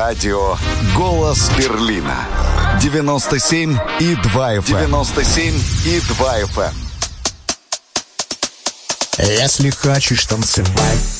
Радио «Голос Берлина». 97,2 FM. 97,2 FM. Если хочешь танцевать,